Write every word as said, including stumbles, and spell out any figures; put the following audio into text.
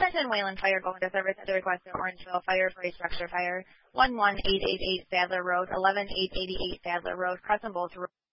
Attention Wayland Fire going to service at the request of Orangeville Fire for a structure fire. one one eight eight eight Sadler Road, eleven eight eighty-eight Sadler Road, Crescent Bolt Road.